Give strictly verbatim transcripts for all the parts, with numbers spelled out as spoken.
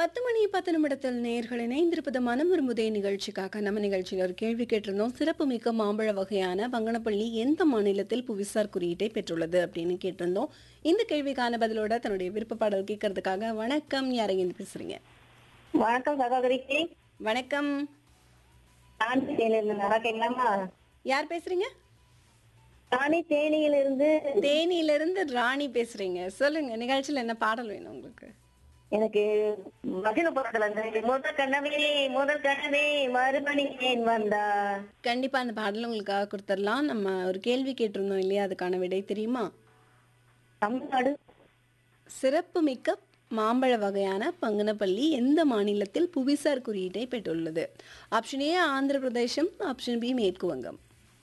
பத்து மணி பத்து நிமிடத்தில் நேயர்கள் இணைந்திருப்பது மனம் விரும்புதே நிகழ்ச்சிக்காக நம்ம நிகழ்ச்சியில் ஒரு கேள்வி கேட்டிருந்தோம். சிறப்புமிக்க மாம்பழ வகையான பங்கனப்பள்ளி எந்த மாநிலத்தில் புவிசார் குறியீட்டை பெற்றுள்ளது அப்படின்னு கேட்டிருந்தோம். இந்த கேள்விக்கான பதிலோட தன்னுடைய விருப்ப பாடல் கேட்கறதுக்காக வணக்கம், யாரையும் பேசுறீங்க? வணக்கம் சகோதரிக்கு. வணக்கம். ராணி தேனியிலிருந்து நல்லா கேட்கலாமா? யார் பேசுறீங்க? ராணி தேனியிலிருந்து. தேனியிலிருந்து ராணி பேசுறீங்க. சொல்லுங்க, நிகழ்ச்சியில் என்ன பாடல் வேணும் உங்களுக்கு? எனக்கு மகிழ படத்துல இருந்து முதல் கனவே முதல் கனவே மறுபணி ஏன் வந்தா. கண்டிப்பா அந்த பாடல் உங்களுக்காக கொடுத்துடலாம். நம்ம ஒரு கேள்வி கேட்டிருந்தோம் இல்லையா, அதுக்கான விடை தெரியுமா? தமிழ்நாடு. சிறப்புமிக்க மாம்பழ வகையான பங்கனப்பள்ளி எந்த மாநிலத்தில் புவிசார் குறியீட்டை பெற்றுள்ளது? Option A Andhra Pradesh, option B மேற்கு வங்கம்.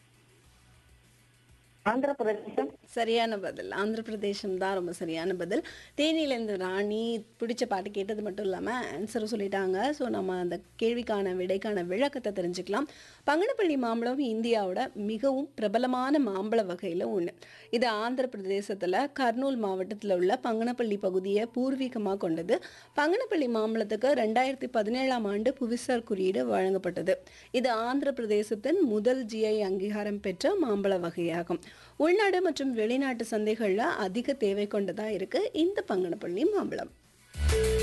ஆந்திர பிரதேசம். சரியான பதில், ஆந்திர பிரதேசம் தான் ரொம்ப சரியான பதில். தேனியிலேருந்து ராணி பிடிச்ச பாட்டு கேட்டது மட்டும் இல்லாமல் ஆன்சரும் சொல்லிட்டாங்க. ஸோ நம்ம அந்த கேள்விக்கான விடைக்கான விளக்கத்தை தெரிஞ்சுக்கலாம். பங்கனப்பள்ளி மாம்பழம் இந்தியாவோட மிகவும் பிரபலமான மாம்பழ வகையில் ஒன்று. இது ஆந்திர பிரதேசத்தில் கர்னூல் மாவட்டத்தில் உள்ள பங்கனப்பள்ளி பகுதியை பூர்வீகமாக கொண்டது. பங்கனப்பள்ளி மாம்பழத்துக்கு ரெண்டாயிரத்தி பதினேழாம் ஆண்டு புவிசார் குறியீடு வழங்கப்பட்டது. இது ஆந்திர பிரதேசத்தின் முதல் ஜிஐ அங்கீகாரம் பெற்ற மாம்பழ வகையாகும். உள்நாடு மற்றும் வெளிநாட்டு சந்தைகளில் அதிக தேவை கொண்டதாக இருக்குது இந்த பங்கனப்பள்ளி மாம்பழம்.